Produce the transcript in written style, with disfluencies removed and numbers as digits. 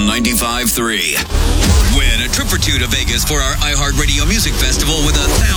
95.3. Win a trip or two to Vegas for our iHeartRadio Music Festival with $1,000